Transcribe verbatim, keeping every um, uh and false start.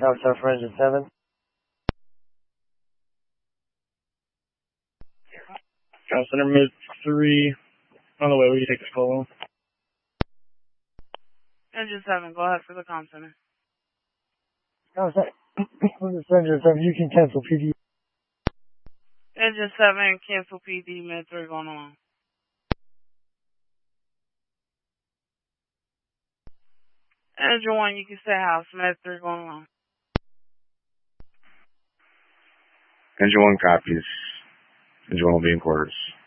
Tower Tower for engine seven. Tower Center mid three. On the way, will you take this call? Engine seven, go ahead for the comm center. Tower Center, this is engine seven, you can cancel P D. Engine seven, cancel P D, mid three going along. Engine one, you can stay house, mid three going along. Engine one copies. Engine one will be in quarters.